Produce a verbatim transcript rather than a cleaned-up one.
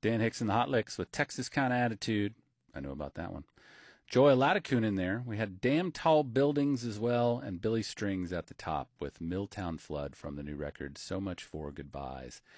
Dan Hicks and the Hot Licks with Texas Kind of Attitude. I know about that one. Joy Latticoon in there. We had Damn Tall Buildings as well, and Billy Strings at the top with Milltown Flood from the new record, So Much for Goodbyes.